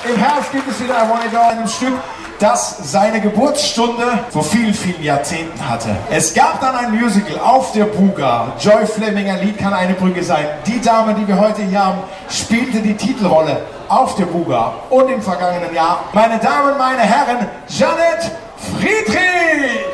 Im Herbst gibt es wieder I Wanna Go, einem Stück, das seine Geburtsstunde vor vielen, vielen Jahrzehnten hatte. Es gab dann ein Musical auf der Buga. Joy Fleming, ein Lied kann eine Brücke sein. Die Dame, die wir heute hier haben, spielte die Titelrolle auf der Buga. Und im vergangenen Jahr, meine Damen, meine Herren, Jeanette Friedrich!